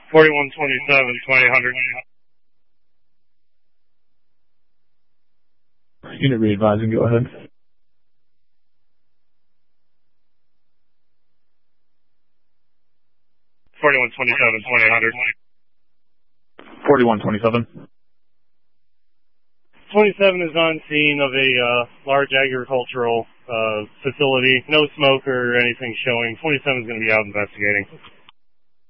4127, 2000. Unit re-advising, go ahead. 4127, 2000. 4127. 27 is on scene of a large agricultural facility. No smoke or anything showing. 27 is going to be out investigating.